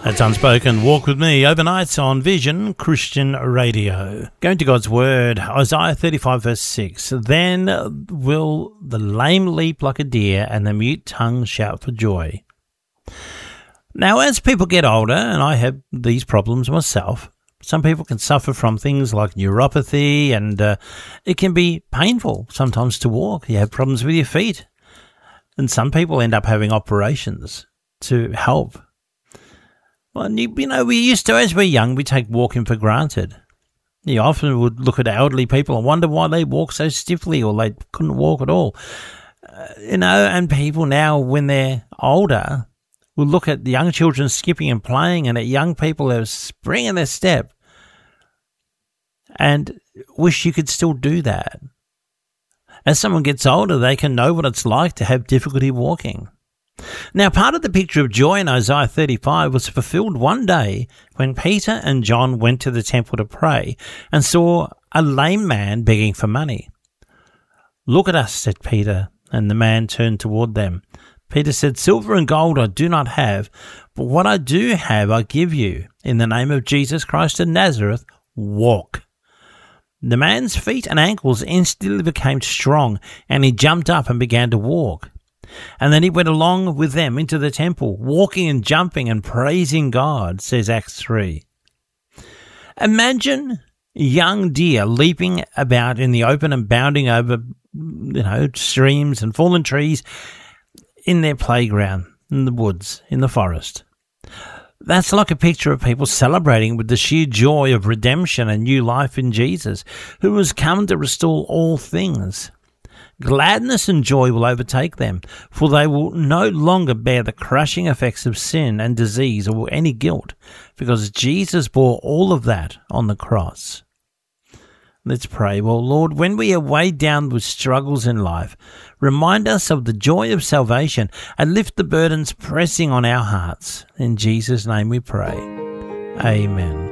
That's Unspoken. Walk with me overnight on Vision Christian Radio. Going to God's Word, Isaiah 35 verse 6. Then will the lame leap like a deer and the mute tongue shout for joy. Now, as people get older, and I have these problems myself, some people can suffer from things like neuropathy, and it can be painful sometimes to walk. You have problems with your feet. And some people end up having operations to help. Well, you know, we used to, as we're young, we take walking for granted. You often would look at elderly people and wonder why they walk so stiffly or they couldn't walk at all. And people now, when they're older, will look at the young children skipping and playing and at young people who are springing their step and wish you could still do that. As someone gets older, they can know what it's like to have difficulty walking. Now, part of the picture of joy in Isaiah 35 was fulfilled one day when Peter and John went to the temple to pray and saw a lame man begging for money. "Look at us," said Peter, and the man turned toward them. Peter said, "Silver and gold I do not have, but what I do have I give you. In the name of Jesus Christ of Nazareth, walk." The man's feet and ankles instantly became strong, and he jumped up and began to walk. And then he went along with them into the temple, walking and jumping and praising God, says Acts 3. Imagine young deer leaping about in the open and bounding over, streams and fallen trees in their playground, in the woods, in the forest. That's like a picture of people celebrating with the sheer joy of redemption and new life in Jesus, who has come to restore all things. Gladness and joy will overtake them, for they will no longer bear the crushing effects of sin and disease or any guilt, because Jesus bore all of that on the cross. Let's pray. Well, Lord, when we are weighed down with struggles in life, remind us of the joy of salvation and lift the burdens pressing on our hearts. In Jesus' name we pray. Amen.